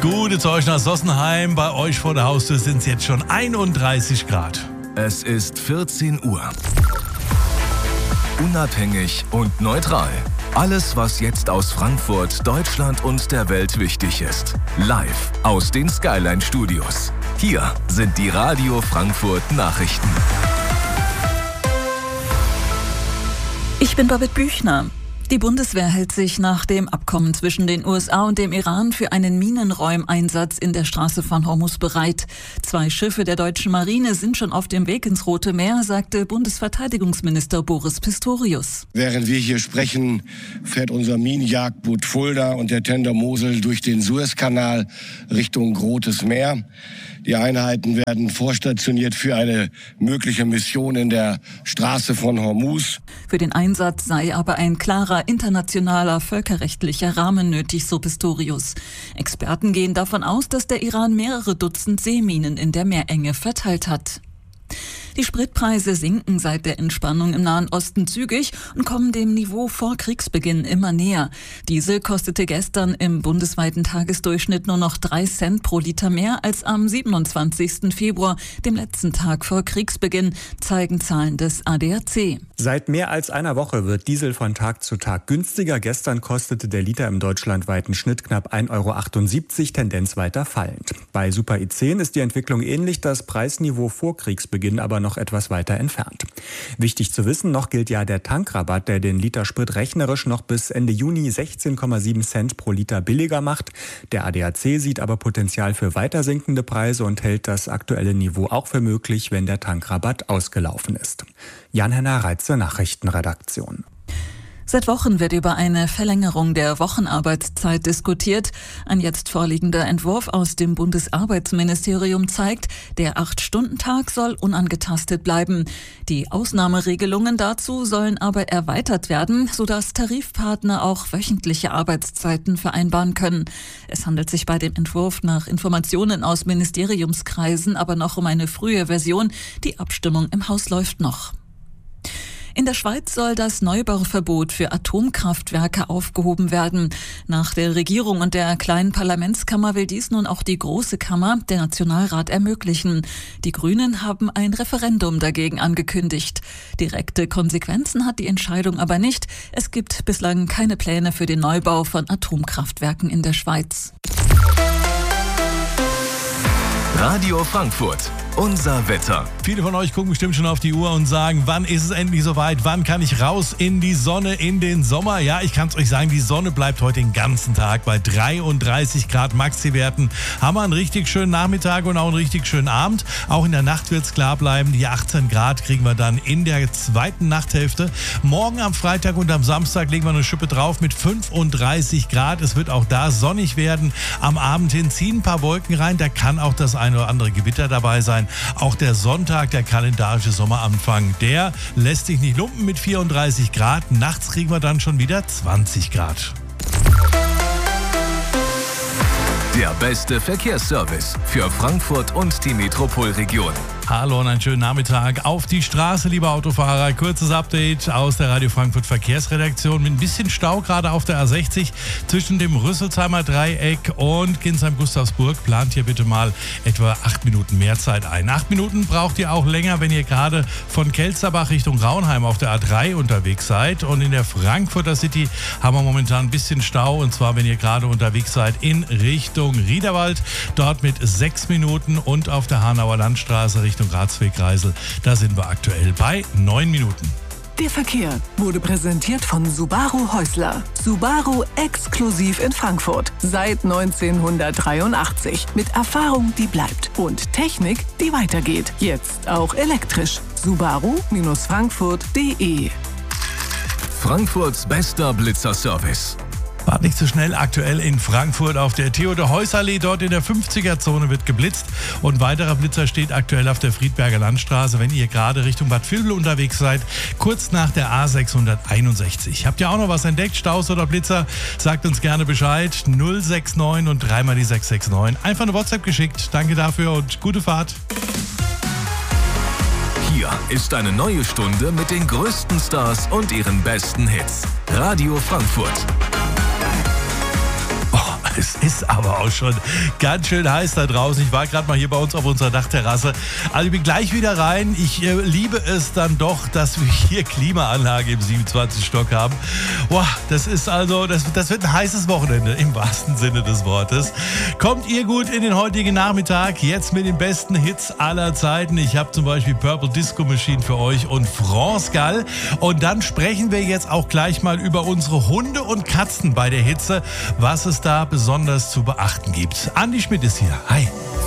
Gute zu euch nach Sossenheim. Bei euch vor der Haustür sind es jetzt schon 31 Grad. Es ist 14 Uhr. Unabhängig und neutral. Alles, was jetzt aus Frankfurt, Deutschland und der Welt wichtig ist. Live aus den Skyline Studios. Hier sind die Radio Frankfurt Nachrichten. Ich bin Babette Büchner. Die Bundeswehr hält sich nach dem Abkommen zwischen den USA und dem Iran für einen Minenräumeinsatz in der Straße von Hormuz bereit. 2 Schiffe der deutschen Marine sind schon auf dem Weg ins Rote Meer, sagte Bundesverteidigungsminister Boris Pistorius. Während wir hier sprechen, fährt unser Minenjagdboot Fulda und der Tender Mosel durch den Suezkanal Richtung Rotes Meer. Die Einheiten werden vorstationiert für eine mögliche Mission in der Straße von Hormuz. Für den Einsatz sei aber ein klarer internationaler völkerrechtlicher Rahmen nötig, so Pistorius. Experten gehen davon aus, dass der Iran mehrere Dutzend Seeminen in der Meerenge verteilt hat. Die Spritpreise sinken seit der Entspannung im Nahen Osten zügig und kommen dem Niveau vor Kriegsbeginn immer näher. Diesel kostete gestern im bundesweiten Tagesdurchschnitt nur noch 3 Cent pro Liter mehr als am 27. Februar, dem letzten Tag vor Kriegsbeginn, zeigen Zahlen des ADAC. Seit mehr als einer Woche wird Diesel von Tag zu Tag günstiger. Gestern kostete der Liter im deutschlandweiten Schnitt knapp 1,78 €, Tendenz weiter fallend. Bei Super E10 ist die Entwicklung ähnlich, das Preisniveau vor Kriegsbeginn aber noch etwas weiter entfernt. Wichtig zu wissen, noch gilt ja der Tankrabatt, der den Liter Sprit rechnerisch noch bis Ende Juni 16,7 Cent pro Liter billiger macht. Der ADAC sieht aber Potenzial für weiter sinkende Preise und hält das aktuelle Niveau auch für möglich, wenn der Tankrabatt ausgelaufen ist. Jan-Henner Reitze, Nachrichtenredaktion. Seit Wochen wird über eine Verlängerung der Wochenarbeitszeit diskutiert. Ein jetzt vorliegender Entwurf aus dem Bundesarbeitsministerium zeigt, der 8-Stunden-Tag soll unangetastet bleiben. Die Ausnahmeregelungen dazu sollen aber erweitert werden, sodass Tarifpartner auch wöchentliche Arbeitszeiten vereinbaren können. Es handelt sich bei dem Entwurf nach Informationen aus Ministeriumskreisen aber noch um eine frühe Version. Die Abstimmung im Haus läuft noch. In der Schweiz soll das Neubauverbot für Atomkraftwerke aufgehoben werden. Nach der Regierung und der kleinen Parlamentskammer will dies nun auch die Große Kammer, der Nationalrat, ermöglichen. Die Grünen haben ein Referendum dagegen angekündigt. Direkte Konsequenzen hat die Entscheidung aber nicht. Es gibt bislang keine Pläne für den Neubau von Atomkraftwerken in der Schweiz. Radio Frankfurt. Unser Wetter. Viele von euch gucken bestimmt schon auf die Uhr und sagen, wann ist es endlich soweit? Wann kann ich raus in die Sonne, in den Sommer? Ja, ich kann es euch sagen, die Sonne bleibt heute den ganzen Tag bei 33 Grad Maxi-Werten. Haben wir einen richtig schönen Nachmittag und auch einen richtig schönen Abend. Auch in der Nacht wird es klar bleiben. Die 18 Grad kriegen wir dann in der zweiten Nachthälfte. Morgen am Freitag und am Samstag legen wir eine Schippe drauf mit 35 Grad. Es wird auch da sonnig werden. Am Abend hin ziehen ein paar Wolken rein. Da kann auch das eine oder andere Gewitter dabei sein. Auch der Sonntag, der kalendarische Sommeranfang, der lässt sich nicht lumpen mit 34 Grad. Nachts kriegen wir dann schon wieder 20 Grad. Der beste Verkehrsservice für Frankfurt und die Metropolregion. Hallo und einen schönen Nachmittag auf die Straße, liebe Autofahrer. Kurzes Update aus der Radio Frankfurt Verkehrsredaktion mit ein bisschen Stau gerade auf der A60 zwischen dem Rüsselsheimer Dreieck und Ginsheim-Gustavsburg. Plant hier bitte mal etwa 8 Minuten mehr Zeit ein. 8 Minuten braucht ihr auch länger, wenn ihr gerade von Kelsterbach Richtung Raunheim auf der A3 unterwegs seid. Und in der Frankfurter City haben wir momentan ein bisschen Stau. Und zwar, wenn ihr gerade unterwegs seid in Richtung Riederwald. Dort mit 6 Minuten und auf der Hanauer Landstraße Richtung Ratsweg-Kreisel. Da sind wir aktuell bei 9 Minuten. Der Verkehr wurde präsentiert von Subaru Häusler. Subaru exklusiv in Frankfurt. Seit 1983. Mit Erfahrung, die bleibt. Und Technik, die weitergeht. Jetzt auch elektrisch. Subaru-Frankfurt.de. Frankfurts bester Blitzerservice. Fahrt nicht zu schnell, aktuell in Frankfurt auf der Theodor-Heuss-Allee, dort in der 50er-Zone wird geblitzt und weiterer Blitzer steht aktuell auf der Friedberger Landstraße, wenn ihr gerade Richtung Bad Vilbel unterwegs seid, kurz nach der A661. Habt ihr auch noch was entdeckt, Staus oder Blitzer? Sagt uns gerne Bescheid, 069 und dreimal die 669. Einfach eine WhatsApp geschickt, danke dafür und gute Fahrt. Hier ist eine neue Stunde mit den größten Stars und ihren besten Hits. Radio Frankfurt. es ist aber auch schon ganz schön heiß da draußen. Ich war gerade mal hier bei uns auf unserer Dachterrasse. Also ich bin gleich wieder rein. Ich liebe es dann doch, dass wir hier Klimaanlage im 27. Stock haben. Boah, das ist also, das wird ein heißes Wochenende im wahrsten Sinne des Wortes. Kommt ihr gut in den heutigen Nachmittag? Jetzt mit den besten Hits aller Zeiten. Ich habe zum Beispiel Purple Disco Machine für euch und France Gall. Und dann sprechen wir jetzt auch gleich mal über unsere Hunde und Katzen bei der Hitze, was es da besonders zu beachten gibt. Andi Schmidt ist hier. Hi.